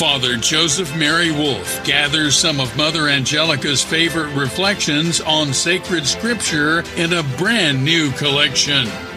Father Joseph Mary Wolfe gathers some of Mother Angelica's favorite reflections on sacred scripture in a brand new collection.